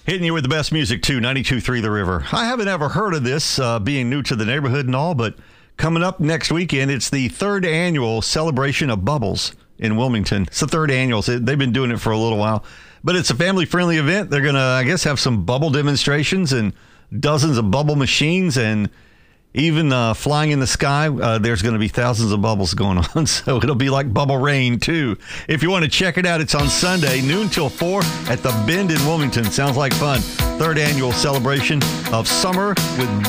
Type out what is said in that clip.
Hitting you with the best music, too, 92.3 The River. I haven't ever heard of this, being new to the neighborhood and all, but coming up next weekend, it's the third annual celebration of Bubbles in Wilmington. It's the third annual. So they've been doing it for a little while. But it's a family-friendly event. They're going to, I guess, have some bubble demonstrations and dozens of bubble machines and even flying in the sky. There's going to be thousands of bubbles going on, so it'll be like bubble rain, too. If you want to check it out, it's on Sunday, noon till 4 at the Bend in Wilmington. Sounds like fun. Third annual celebration of summer with